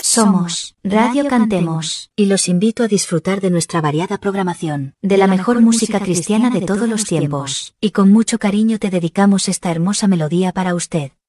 Somos Radio Cantemos y los invito a disfrutar de nuestra variada programación, de la mejor música cristiana de todos los tiempos, y con mucho cariño te dedicamos esta hermosa melodía para usted.